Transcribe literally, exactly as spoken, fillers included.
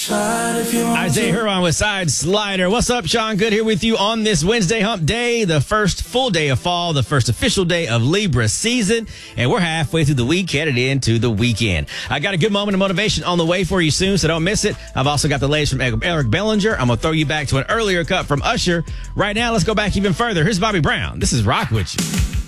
Isaiah Huron with Side Slider. What's up, Sean? Good here with you on this Wednesday hump day, the first full day of fall, the first official day of Libra season, and we're halfway through the week, headed into the weekend. I got a good moment of motivation on the way for you soon, so don't miss it. I've also got the latest from Eric Bellinger. I'm going to throw you back to an earlier cut from Usher. Right now, let's go back even further. Here's Bobby Brown. This is Rock With You.